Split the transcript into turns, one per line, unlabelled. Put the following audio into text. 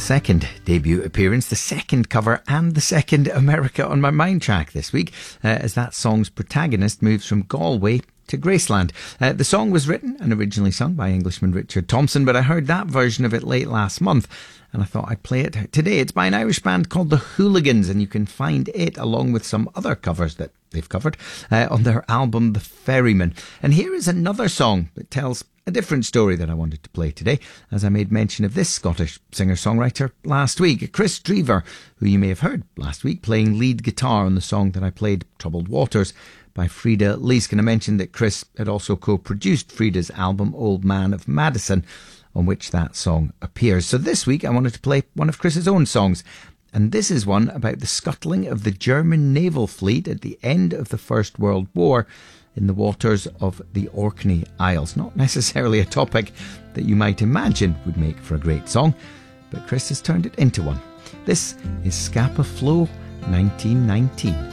second debut appearance, the second cover and the second America on My Mind track this week, as that song's protagonist moves from Galway to Graceland. The song was written and originally sung by Englishman Richard Thompson, but I heard that version of it late last month and I thought I'd play it today. It's by an Irish band called The Hooligans, and you can find it along with some other covers that they've covered on their album The Ferryman. And here is another song that tells a different story that I wanted to play today, as I made mention of this Scottish singer-songwriter last week, Chris Drever, who you may have heard last week playing lead guitar on the song that I played, Troubled Waters, by Frida Leask. And I mentioned that Chris had also co-produced Frida's album Old Man of Madison, on which that song appears. So this week I wanted to play one of Chris's own songs, and this is one about the scuttling of the German naval fleet at the end of the First World War in the waters of the Orkney Isles. Not necessarily a topic that you might imagine would make for a great song, but Chris has turned it into one. This is Scapa Flow 1919.